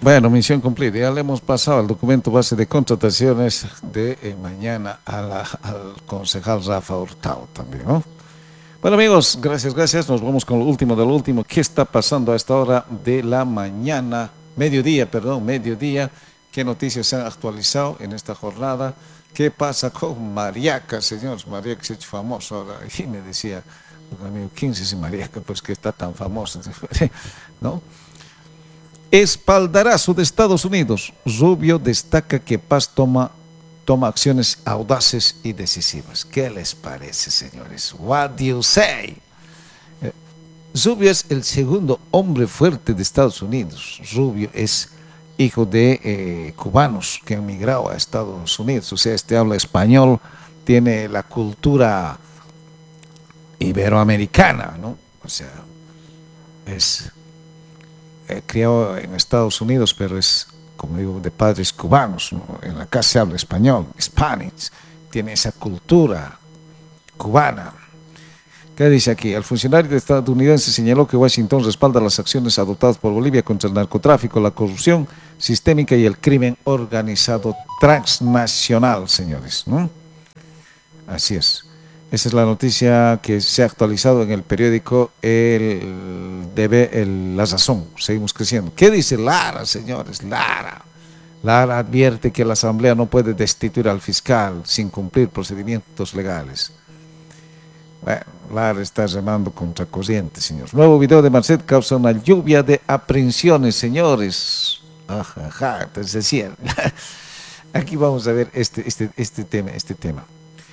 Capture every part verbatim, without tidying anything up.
Bueno, misión cumplida. Ya le hemos pasado el documento base de contrataciones de eh, mañana a la, al concejal Rafa Hurtado también, ¿no? Bueno, amigos, gracias, gracias. Nos vamos con lo último de lo último. ¿Qué está pasando a esta hora de la mañana? Mediodía, perdón, mediodía. ¿Qué noticias se han actualizado en esta jornada? ¿Qué pasa con Mariaca, señores? Mariaca se ha hecho famoso ahora. Y me decía, amigo, ¿quién es ese Mariaca? Pues que está tan famoso, ¿no? Espaldarazo de Estados Unidos. Rubio destaca que Paz toma, toma acciones audaces y decisivas. ¿Qué les parece, señores? What do you say? Eh, Rubio es el segundo hombre fuerte de Estados Unidos. Rubio es hijo de eh, cubanos que han migrado a Estados Unidos. O sea, este habla español, tiene la cultura iberoamericana, ¿no? O sea, es... Eh, criado en Estados Unidos, pero es, como digo, de padres cubanos, ¿no? En la casa se habla español, Spanish, tiene esa cultura cubana. ¿Qué dice aquí? El funcionario estadounidense señaló que Washington respalda las acciones adoptadas por Bolivia contra el narcotráfico, la corrupción sistémica y el crimen organizado transnacional, señores, ¿no? Así es. Esa es la noticia que se ha actualizado en el periódico El Debe, el La Razón. Seguimos creciendo. ¿Qué dice Lara, señores? Lara. Lara advierte que la Asamblea no puede destituir al fiscal sin cumplir procedimientos legales. Bueno, Lara está remando contra corriente, señores. Nuevo video de Marcet causa una lluvia de aprehensiones, señores. Ajá, ajá, entonces decía. Aquí vamos a ver este, este, este tema, este tema.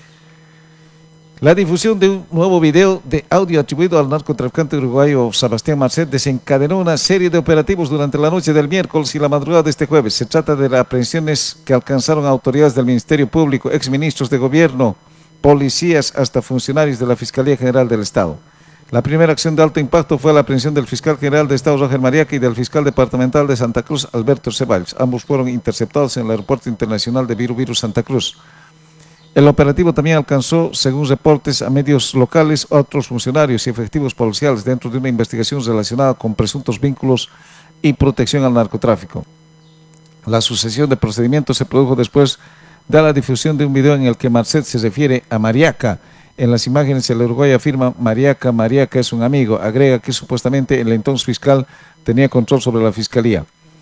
La difusión de un nuevo video de audio atribuido al narcotraficante uruguayo Sebastián Marcet desencadenó una serie de operativos durante la noche del miércoles y la madrugada de este jueves. Se trata de las aprehensiones que alcanzaron autoridades del Ministerio Público, exministros de gobierno, policías, hasta funcionarios de la Fiscalía General del Estado. La primera acción de alto impacto fue la aprehensión del fiscal general de Estado Roger Mariaca y del fiscal departamental de Santa Cruz Alberto Ceballos. Ambos fueron interceptados en el aeropuerto internacional de Viru Viru Santa Cruz. El operativo también alcanzó, según reportes a medios locales, a otros funcionarios y efectivos policiales dentro de una investigación relacionada con presuntos vínculos y protección al narcotráfico. La sucesión de procedimientos se produjo después de la difusión de un video en el que Marcet se refiere a Mariaca. En las imágenes el uruguayo afirma Mariaca, Mariaca es un amigo. Agrega que supuestamente el entonces fiscal tenía control sobre la fiscalía.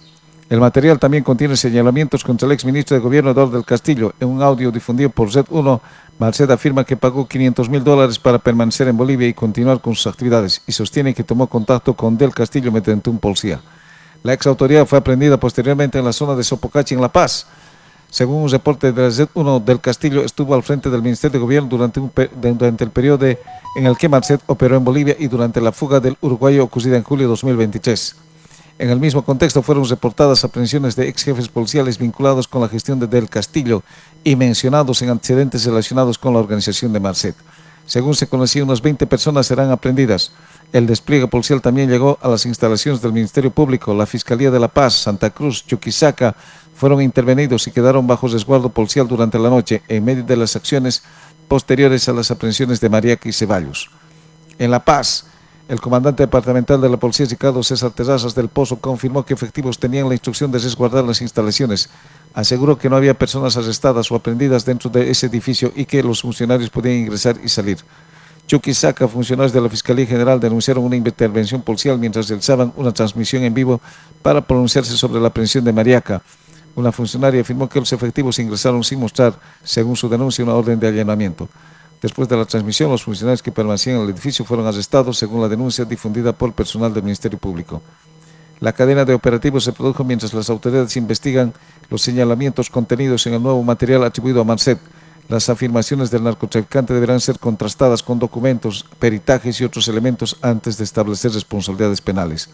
El material también contiene señalamientos contra el exministro de Gobierno Eduardo del Castillo. En un audio difundido por Z uno, Marcet afirma que pagó quinientos mil dólares para permanecer en Bolivia y continuar con sus actividades, y sostiene que tomó contacto con Del Castillo mediante un policía. La ex autoridad fue aprendida posteriormente en la zona de Sopocachi, en La Paz. Según un reporte de la Z uno, Del Castillo estuvo al frente del Ministerio de Gobierno durante, un, durante el periodo en el que Marcet operó en Bolivia y durante la fuga del uruguayo ocurrida en julio de dos mil veintitrés. En el mismo contexto fueron reportadas aprehensiones de ex jefes policiales vinculados con la gestión de Del Castillo y mencionados en antecedentes relacionados con la organización de Marcet. Según se conocía, unas veinte personas serán aprendidas. El despliegue policial también llegó a las instalaciones del Ministerio Público, la Fiscalía de La Paz, Santa Cruz, Chuquisaca, fueron intervenidos y quedaron bajo resguardo policial durante la noche en medio de las acciones posteriores a las aprehensiones de Mariaca y Ceballos. En La Paz, el comandante departamental de la policía, Ricardo César Terrazas del Pozo, confirmó que efectivos tenían la instrucción de resguardar las instalaciones. Aseguró que no había personas arrestadas o aprendidas dentro de ese edificio y que los funcionarios podían ingresar y salir. Chuquisaca, funcionarios de la Fiscalía General denunciaron una intervención policial mientras realizaban una transmisión en vivo para pronunciarse sobre la aprehensión de Mariaca. Una funcionaria afirmó que los efectivos ingresaron sin mostrar, según su denuncia, una orden de allanamiento. Después de la transmisión, los funcionarios que permanecían en el edificio fueron arrestados, según la denuncia difundida por personal del Ministerio Público. La cadena de operativos se produjo mientras las autoridades investigan los señalamientos contenidos en el nuevo material atribuido a Marcet. Las afirmaciones del narcotraficante deberán ser contrastadas con documentos, peritajes y otros elementos antes de establecer responsabilidades penales.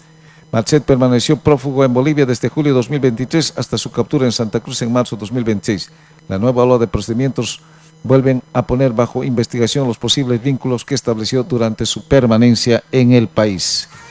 Marcet permaneció prófugo en Bolivia desde julio de dos mil veintitrés hasta su captura en Santa Cruz en marzo de dos mil veintiséis. La nueva ola de procedimientos vuelven a poner bajo investigación los posibles vínculos que estableció durante su permanencia en el país.